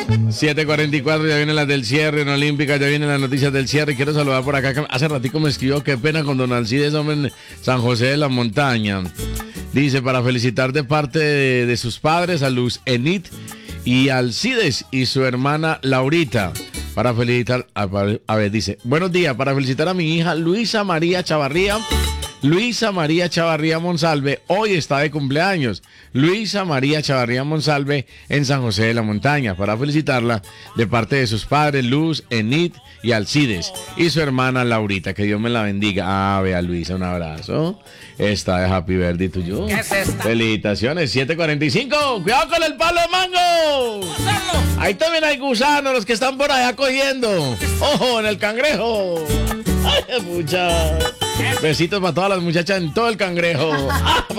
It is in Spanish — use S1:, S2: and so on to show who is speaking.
S1: 7:44, ya vienen las del cierre en Olímpica, ya vienen las noticias del cierre. Quiero saludar por acá, que hace ratico me escribió, qué pena con don Alcides, hombre, en San José de la Montaña. Dice, para felicitar de parte de sus padres, a Luz Enid y Alcides y su hermana Laurita. Para felicitar, a ver, dice, buenos días, para felicitar a mi hija Luisa María Chavarría. Luisa María Chavarría Monsalve hoy está de cumpleaños. Luisa María Chavarría Monsalve en San José de la Montaña, para felicitarla de parte de sus padres Luz, Enid y Alcides y su hermana Laurita. Que Dios me la bendiga. Ah, vea Luisa, un abrazo. Está de Happy Birthday tuyo.
S2: ¿Qué es esta?
S1: Felicitaciones, 7:45. Cuidado con el palo de mango. Ahí también hay gusanos, los que están por allá cogiendo. Ojo, en el cangrejo. Ay, mucha. Besitos para todas las muchachas en todo el cangrejo.